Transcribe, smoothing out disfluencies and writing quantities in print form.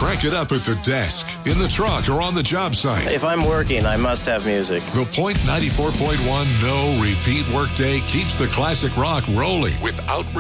Crank it up at the desk, in the truck, or on the job site. If I'm working, I must have music. The Point 94.1 No Repeat Workday keeps the classic rock rolling without